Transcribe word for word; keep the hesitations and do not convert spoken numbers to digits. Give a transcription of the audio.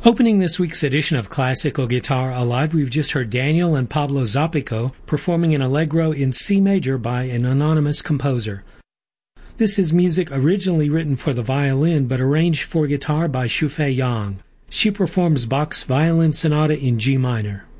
Opening this week's edition of Classical Guitar Alive, we've just heard Daniel and Pablo Zapico performing an Allegro in C major by an anonymous composer. This is music originally written for the violin but arranged for guitar by Xufei Yang. She performs Bach's Violin Sonata in G minor.